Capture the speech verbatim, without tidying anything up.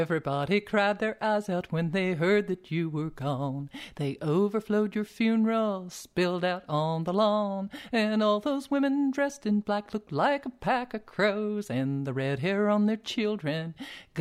Everybody cried their eyes out when they heard that you were gone. They overflowed your funeral, spilled out on the lawn, and all those women dressed in black looked like a pack of crows, and the red hair on their children